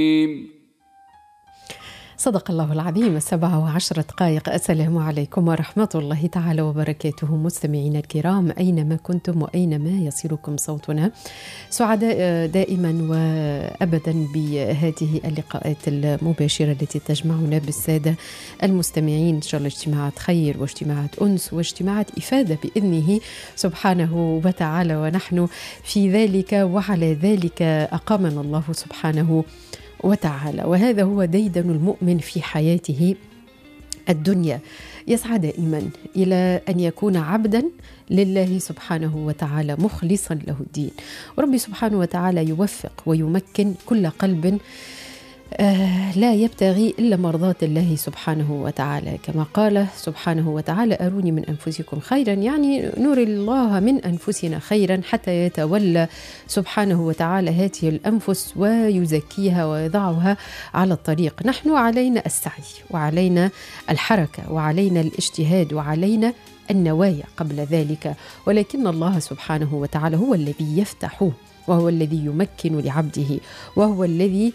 صدق الله العظيم. 17 دقائق. السلام عليكم ورحمة الله تعالى وبركاته. مستمعينا الكرام أينما كنتم وأينما يصلكم صوتنا، سعداء دائما وأبدا بهذه اللقاءات المباشرة التي تجمعنا بالسادة المستمعين، إن شاء الله اجتماعات خير واجتماعات أنس واجتماعات إفادة بإذنه سبحانه وتعالى، ونحن في ذلك وعلى ذلك أقامنا الله سبحانه وتعالى. وهذا هو ديدن المؤمن في حياته الدنيا، يسعى دائما إلى أن يكون عبدا لله سبحانه وتعالى مخلصا له الدين، وربي سبحانه وتعالى يوفق ويمكن كل قلب لا يبتغي إلا مرضاة الله سبحانه وتعالى، كما قال سبحانه وتعالى: أروني من أنفسكم خيرا، يعني نري الله من أنفسنا خيرا حتى يتولى سبحانه وتعالى هذه الأنفس ويزكيها ويضعها على الطريق. نحن علينا السعي وعلينا الحركة وعلينا الاجتهاد وعلينا النوايا قبل ذلك، ولكن الله سبحانه وتعالى هو الذي يفتح وهو الذي يمكن لعبده، وهو الذي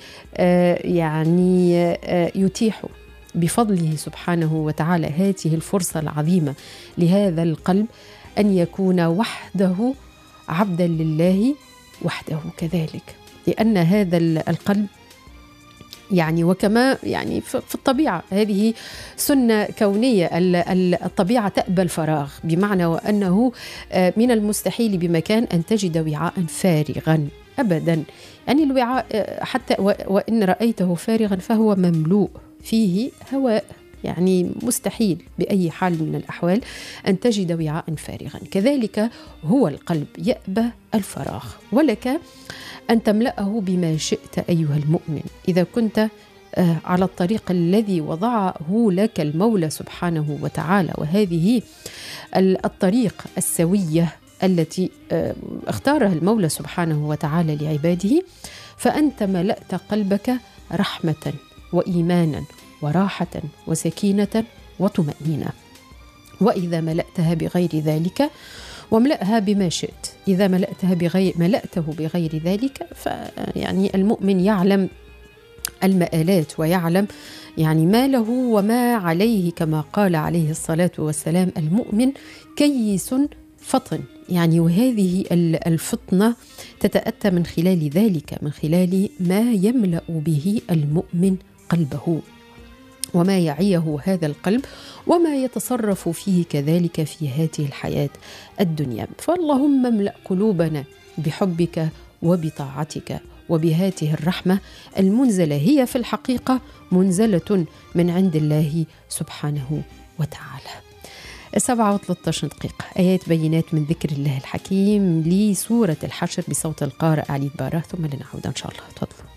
يتيح بفضله سبحانه وتعالى هذه الفرصة العظيمة لهذا القلب أن يكون وحده عبدا لله وحده كذلك، لأن هذا القلب وكما في الطبيعة هذه سنة كونية، الطبيعة تأبى الفراغ، بمعنى وأنه من المستحيل بمكان أن تجد وعاء فارغا أبدا، الوعاء حتى وإن رأيته فارغا فهو مملوء فيه هواء، مستحيل بأي حال من الأحوال أن تجد وعاء فارغا. كذلك هو القلب يأبى الفراغ، ولك أن تملأه بما شئت أيها المؤمن إذا كنت على الطريق الذي وضعه لك المولى سبحانه وتعالى، وهذه الطريق السوية التي اختارها المولى سبحانه وتعالى لعباده، فأنت ملأت قلبك رحمة وإيمانا وراحة وسكينة وطمأنينة. وإذا ملأتها بغير ذلك واملأها بما شئت، إذا ملأته بغير ذلك المؤمن يعلم المآلات ويعلم ما له وما عليه، كما قال عليه الصلاة والسلام: المؤمن كيس فطن، وهذه الفطنة تتأتى من خلال ذلك، من خلال ما يملأ به المؤمن قلبه وما يعيه هذا القلب وما يتصرف فيه كذلك في هذه الحياة الدنيا. فاللهم املأ قلوبنا بحبك وبطاعتك وبهذه الرحمة المنزلة، هي في الحقيقة منزلة من عند الله سبحانه وتعالى. 7:13 دقيقة. آيات بينات من ذكر الله الحكيم لسورة الحشر بصوت القارئ علي بارة، ثم لنعود إن شاء الله. تفضلوا.